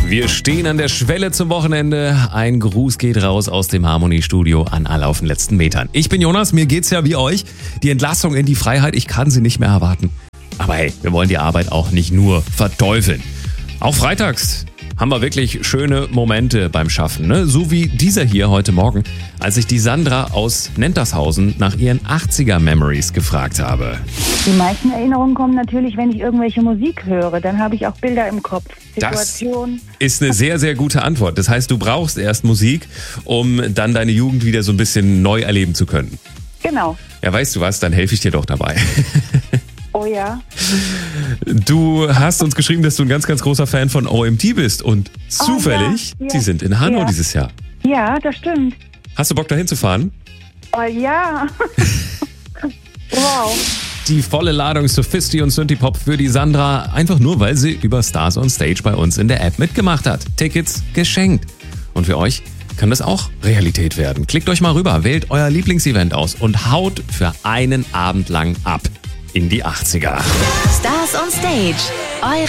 Wir stehen an der Schwelle zum Wochenende. Ein Gruß geht raus aus dem Harmony-Studio an alle auf den letzten Metern. Ich bin Jonas, mir geht's ja wie euch. Die Entlassung in die Freiheit, ich kann sie nicht mehr erwarten. Aber hey, wir wollen die Arbeit auch nicht nur verteufeln. Auch freitags haben wir wirklich schöne Momente beim Schaffen, ne? So wie dieser hier heute Morgen, als ich die Sandra aus Nentershausen nach ihren 80er-Memories gefragt habe. Die meisten Erinnerungen kommen natürlich, wenn ich irgendwelche Musik höre. Dann habe ich auch Bilder im Kopf. Situationen. Das ist eine sehr, sehr gute Antwort. Das heißt, du brauchst erst Musik, um dann deine Jugend wieder so ein bisschen neu erleben zu können. Genau. Ja, weißt du was, dann helfe ich dir doch dabei. Oh ja. Du hast uns geschrieben, dass du ein ganz, ganz großer Fan von OMT bist und zufällig, ja. sie sind in Hanau dieses Jahr. Ja, das stimmt. Hast du Bock, dahin zu fahren? Oh ja. Wow. Die volle Ladung Sophisti und Synthie-Pop für die Sandra, einfach nur, weil sie über Stars on Stage bei uns in der App mitgemacht hat. Tickets geschenkt. Und für euch kann das auch Realität werden. Klickt euch mal rüber, wählt euer Lieblingsevent aus und haut für einen Abend lang ab in die 80er. Stars on Stage. Eure